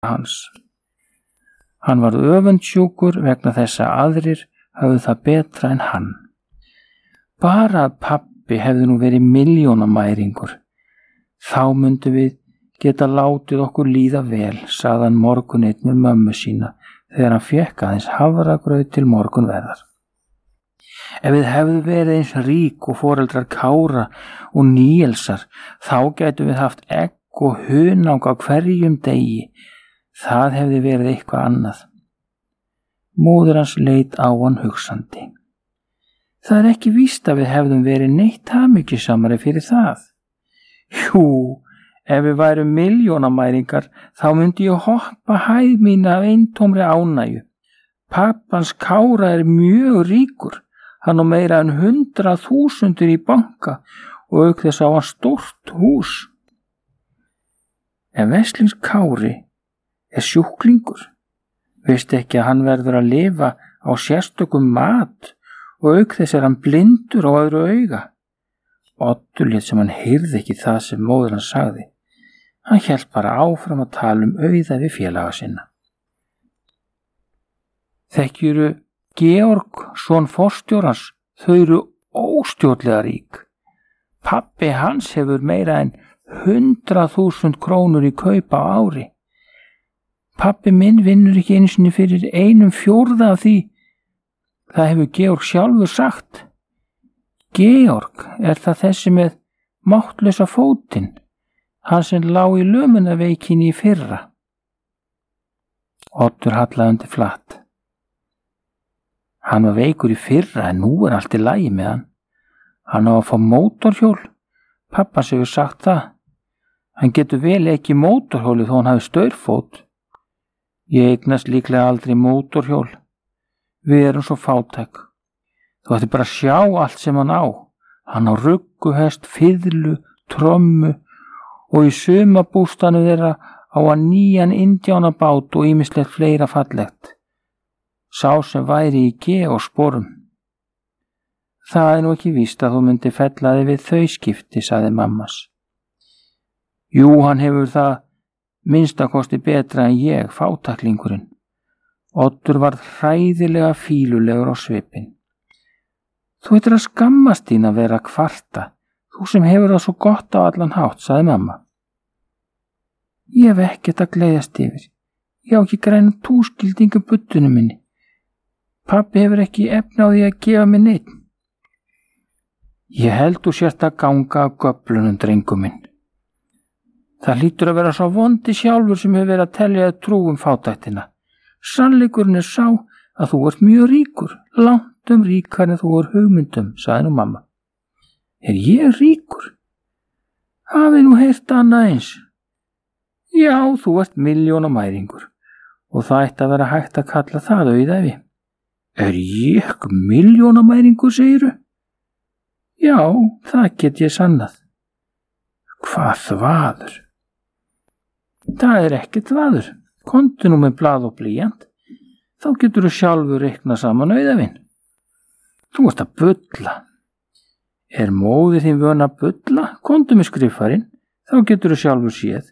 hans. Hann varð öfundsjúkur vegna þess að aðrir höfðu það betra en hann. Bara að pabbi hefði nú verið milljónamæringur. Þá myndum við geta látið okkur líða vel, sagði hann morgun einn með mömmu sína þegar hann fékk aðeins hafragraut til morgunverðar. Ef við hefðum verið eins rík og foreldrar Kára og Níelsar, þá gætum við haft egg og hunang á hverjum degi. Það hefði verið eitthvað annað. Móðir hans leit á hann hugsandi. Það er ekki víst að við hefðum verið neitt hamingjusamari fyrir það. Jú, ef við værum milljónamæringar, þá myndi ég hoppa hæð mína af eintómri ánægju. Pappans Kára er mjög ríkur. Hann á meira en 100.000 í banka og auk þess á hann stórt hús. En veslings Kári er sjúklingur. Veistu ekki að hann verður að lifa á sérstökum mat og auk þess er hann blindur á öðru auga. Oddur lét sem hann heyrði ekki það sem móðir hann sagði. Hann hélt bara áfram að tala auða við félaga sinna. Þekkjuru Georg, son forstjórans, þau eru óstjórnlega rík. Pabbi hans hefur meira en 100.000 krónur í kaup á ári. Pabbi minn vinnur ekki einu sinni fyrir 1/4 af því. Það hefur Georg sjálfur sagt. Georg er það þessi með máttlausa fótinn, hann sem lá í lömunarveikinni í fyrra. Oddur hallaði undir flatt. Hann var veikur í fyrra en nú er allt í lagi með hann. Hann á að fá mótorhjól. Pappans hefur sagt það. Hann getur vel ekki mótorhjóli þó hann hafi staurfót. Ég eignast líklega aldrei mótorhjól. Við erum svo fátæk. Þú ætti bara að sjá allt sem hann á. Hann á rugguhest, fiðlu, trommu og í sumarbústanu þeirra á hann nýjan indjánabát og ýmislegt fleira fallegt. Sá sem væri í Georgssporum. Það er nú ekki víst að þú myndi fella þig við þau skipti, sagði mammas. Jú, hann hefur það minnstakosti betra en ég, fátaklingurinn. Oddur varð hræðilega fýlulegur á svipinn. Þú ættir að skammast þín að vera kvarta, þú sem hefur það svo gott á allan hátt, sagði mamma. Ég hef ekkert að gleðjast yfir. Ég á ekki græna túskildingu buttunum minni. Pabbi hefur ekki efni á því að gefa mér neitt. Ég held þú sért að ganga af göflunum, drengum minn. Það hlýtur að vera svo vondi sjálfur sem hefur verið að telja trú fátæktina. Sannleikurinn er sá að þú ert mjög ríkur, langt ríkar en þú er hugmyndum, sagði nú mamma. Er ég ríkur? Hafi nú heyrt annað eins. Já, þú ert milljónamæringur og það ætti að vera hægt að kalla það auðæfi. Er ég milljónamæringur, segiru? Já, það get ég sannað. Hvað þvaður? Það er ekkert þvaður. Komdu nú með blað og blýant. Þá getur þú sjálfur reikna saman auðæfin. Þú ert að bulla. Er móðir þín vön að bulla? Komdu með skriffarinn. Þá getur þú sjálfur séð.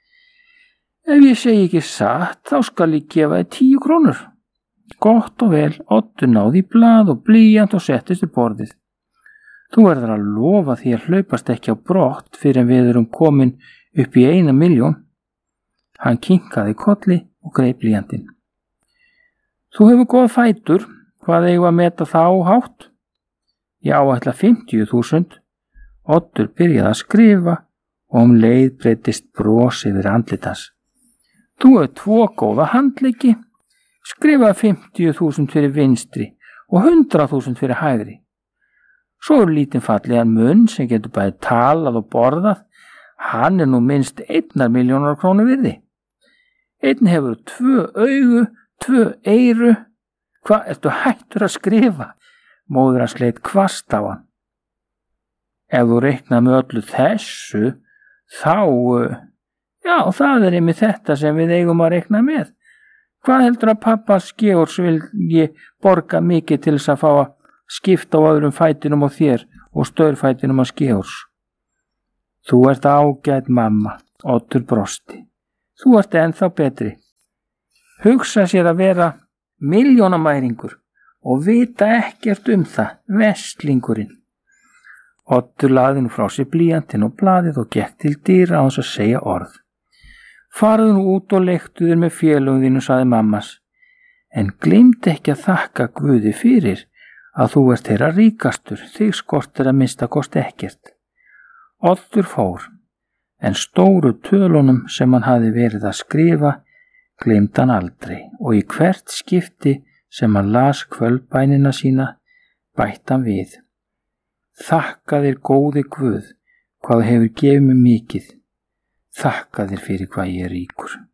Ef ég segi ekki satt, þá skal ég gefa þér 10 krónur. Gott og vel, Oddur náði í blað og blýant og settist í borðið. Þú verður að lofa því að hlaupast ekki á brott fyrir en við erum komin upp í 1 milljón. Hann kinkaði kolli og greip blýantinn. Þú hefur góða fætur, hvað eigum að meta þá hátt? Ég áætla 50.000. Oddur byrjaði að skrifa og leið breytist bros yfir andlitans. Þú hefur 2 góða handleggi, skrifaði 50.000 fyrir vinstri og 100.000 fyrir hægri. Svo er lítinn fallegan munn sem getur bæði talað og borðað. Hann er nú minnst 1 milljón krónu virði. Einn hefur 2 augu, 2 eyru. Hvað ertu hættur að skrifa? Móðir hans leit hvasst á hann. Ef þú reiknar með öllu þessu, þá, já, það er einmitt þetta sem við eigum að reikna með. Hvað heldur að pappas Georgs vilji borga mikið til þess að fá að skipta á öðrum fætinum á þér og staurfætinum á Georgs? Þú ert ágæt mamma, Oddur brosti. Þú ert ennþá betri. hugsa sér að vera milljónamæringur og vita ekkert það, veslingurinn. Oddur lagði nú frá sér blýantinn og blaðið og gekk til dyra án þess að segja orð. Farðu nú út og leiktu þér með félögum þínu, sagði mammas, en gleymdu ekki að þakka Guði fyrir að þú ert þeirra ríkastur, þig skortir að minnsta kosti ekkert. Oddur fór, en stóru tölunum sem hann hafði verið að skrifa gleymdi hann aldrei og í hvert skipti sem hann las kvöldbænina sína bætti hann við: Þakka þér góði Guð, hvað hefur gefið mér mikið, þakka þér fyrir hvað ég er ríkur.